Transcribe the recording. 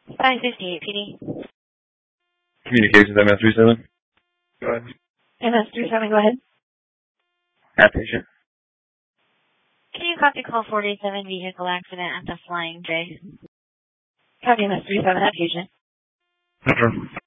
558 PD. Communications, MS37. Go ahead. MS37, go ahead. Patient. Can you copy call 487 vehicle accident at the Flying J? Copy MS37, patient. Confirm.